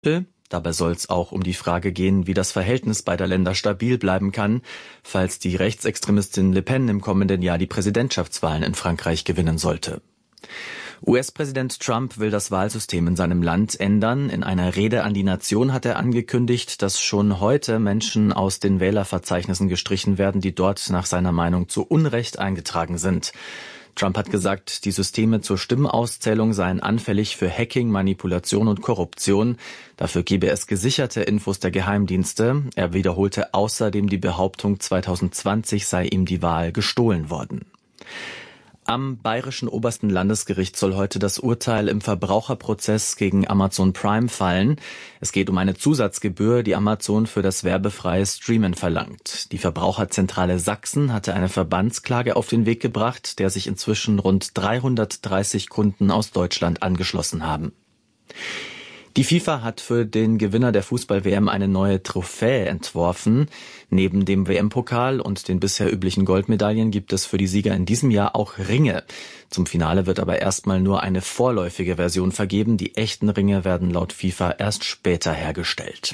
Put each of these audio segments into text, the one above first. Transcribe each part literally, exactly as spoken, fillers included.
Dabei soll es auch um die Frage gehen, wie das Verhältnis beider Länder stabil bleiben kann, falls die Rechtsextremistin Le Pen im kommenden Jahr die Präsidentschaftswahlen in Frankreich gewinnen sollte. U S-Präsident Trump will das Wahlsystem in seinem Land ändern. In einer Rede an die Nation hat er angekündigt, dass schon heute Menschen aus den Wählerverzeichnissen gestrichen werden, die dort nach seiner Meinung zu Unrecht eingetragen sind. Trump hat gesagt, die Systeme zur Stimmauszählung seien anfällig für Hacking, Manipulation und Korruption. Dafür gebe es gesicherte Infos der Geheimdienste. Er wiederholte außerdem die Behauptung, zwanzig zwanzig sei ihm die Wahl gestohlen worden. Am Bayerischen Obersten Landesgericht soll heute das Urteil im Verbraucherprozess gegen Amazon Prime fallen. Es geht um eine Zusatzgebühr, die Amazon für das werbefreie Streamen verlangt. Die Verbraucherzentrale Sachsen hatte eine Verbandsklage auf den Weg gebracht, der sich inzwischen rund dreihundertdreißig Kunden aus Deutschland angeschlossen haben. Die FIFA hat für den Gewinner der Fußball-W M eine neue Trophäe entworfen. Neben dem W M-Pokal und den bisher üblichen Goldmedaillen gibt es für die Sieger in diesem Jahr auch Ringe. Zum Finale wird aber erstmal nur eine vorläufige Version vergeben. Die echten Ringe werden laut FIFA erst später hergestellt.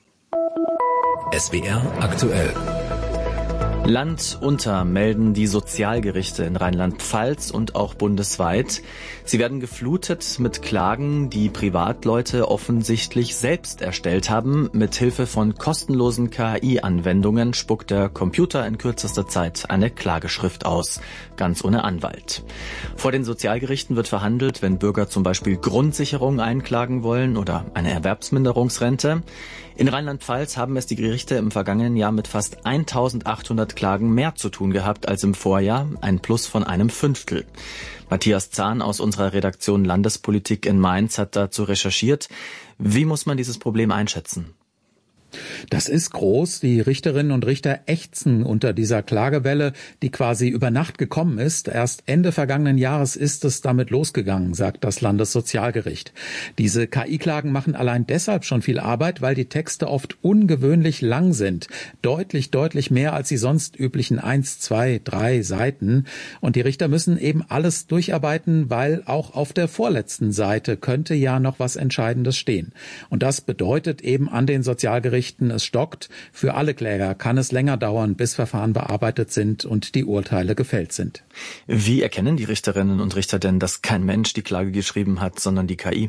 S W R aktuell. Land unter melden die Sozialgerichte in Rheinland-Pfalz und auch bundesweit. Sie werden geflutet mit Klagen, die Privatleute offensichtlich selbst erstellt haben. Mit Hilfe von kostenlosen K I-Anwendungen spuckt der Computer in kürzester Zeit eine Klageschrift aus, ganz ohne Anwalt. Vor den Sozialgerichten wird verhandelt, wenn Bürger zum Beispiel Grundsicherung einklagen wollen oder eine Erwerbsminderungsrente. In Rheinland-Pfalz haben es die Gerichte im vergangenen Jahr mit fast eintausendachthundert Klagen mehr zu tun gehabt als im Vorjahr, ein Plus von einem Fünftel. Matthias Zahn aus unserer Redaktion Landespolitik in Mainz hat dazu recherchiert. Wie muss man dieses Problem einschätzen? Das ist groß. Die Richterinnen und Richter ächzen unter dieser Klagewelle, die quasi über Nacht gekommen ist. Erst Ende vergangenen Jahres ist es damit losgegangen, sagt das Landessozialgericht. Diese K I-Klagen machen allein deshalb schon viel Arbeit, weil die Texte oft ungewöhnlich lang sind. Deutlich, deutlich mehr als die sonst üblichen eins, zwei, drei Seiten. Und die Richter müssen eben alles durcharbeiten, weil auch auf der vorletzten Seite könnte ja noch was Entscheidendes stehen. Und das bedeutet eben an den Sozialgerichten, es stockt. Für alle Kläger kann es länger dauern, bis Verfahren bearbeitet sind und die Urteile gefällt sind. Wie erkennen die Richterinnen und Richter denn, dass kein Mensch die Klage geschrieben hat, sondern die K I?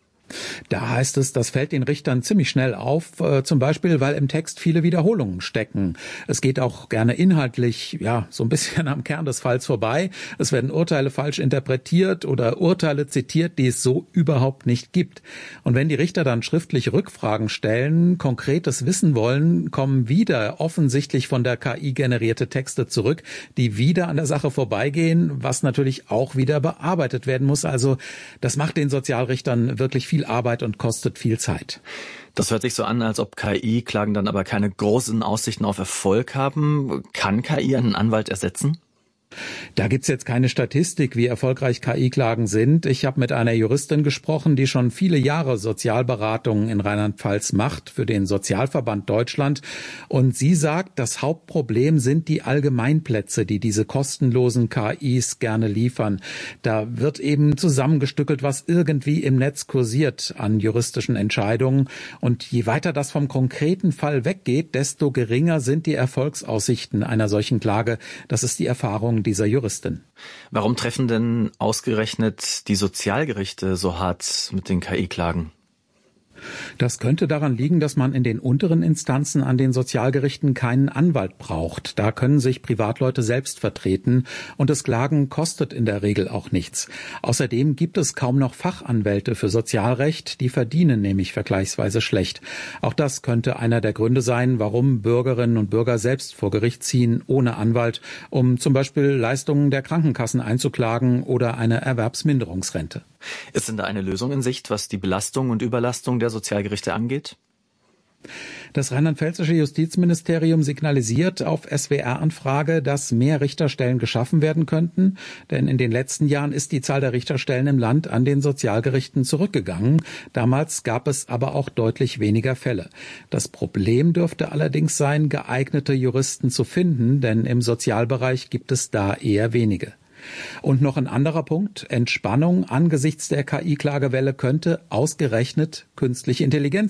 Da heißt es, das fällt den Richtern ziemlich schnell auf, äh, zum Beispiel, weil im Text viele Wiederholungen stecken. Es geht auch gerne inhaltlich, ja, so ein bisschen am Kern des Falls vorbei. Es werden Urteile falsch interpretiert oder Urteile zitiert, die es so überhaupt nicht gibt. Und wenn die Richter dann schriftlich Rückfragen stellen, konkretes Wissen wollen, kommen wieder offensichtlich von der K I generierte Texte zurück, die wieder an der Sache vorbeigehen, was natürlich auch wieder bearbeitet werden muss. Also das macht den Sozialrichtern wirklich viel Arbeit und kostet viel Zeit. Das hört sich so an, als ob K I-Klagen dann aber keine großen Aussichten auf Erfolg haben. Kann K I einen Anwalt ersetzen? Da gibt's jetzt keine Statistik, wie erfolgreich K I-Klagen sind. Ich habe mit einer Juristin gesprochen, die schon viele Jahre Sozialberatungen in Rheinland-Pfalz macht für den Sozialverband Deutschland. Und sie sagt, das Hauptproblem sind die Allgemeinplätze, die diese kostenlosen K Is gerne liefern. Da wird eben zusammengestückelt, was irgendwie im Netz kursiert an juristischen Entscheidungen. Und je weiter das vom konkreten Fall weggeht, desto geringer sind die Erfolgsaussichten einer solchen Klage. Das ist die Erfahrung dieser Juristin. Warum treffen denn ausgerechnet die Sozialgerichte so hart mit den K I-Klagen? Das könnte daran liegen, dass man in den unteren Instanzen an den Sozialgerichten keinen Anwalt braucht. Da können sich Privatleute selbst vertreten und das Klagen kostet in der Regel auch nichts. Außerdem gibt es kaum noch Fachanwälte für Sozialrecht, die verdienen nämlich vergleichsweise schlecht. Auch das könnte einer der Gründe sein, warum Bürgerinnen und Bürger selbst vor Gericht ziehen, ohne Anwalt, um zum Beispiel Leistungen der Krankenkassen einzuklagen oder eine Erwerbsminderungsrente. Ist denn da eine Lösung in Sicht, was die Belastung und Überlastung der Sozialgerichte angeht? Das rheinland-pfälzische Justizministerium signalisiert auf S W R-Anfrage, dass mehr Richterstellen geschaffen werden könnten. Denn in den letzten Jahren ist die Zahl der Richterstellen im Land an den Sozialgerichten zurückgegangen. Damals gab es aber auch deutlich weniger Fälle. Das Problem dürfte allerdings sein, geeignete Juristen zu finden, denn im Sozialbereich gibt es da eher wenige. Und noch ein anderer Punkt. Entspannung angesichts der K I-Klagewelle könnte ausgerechnet künstliche Intelligenz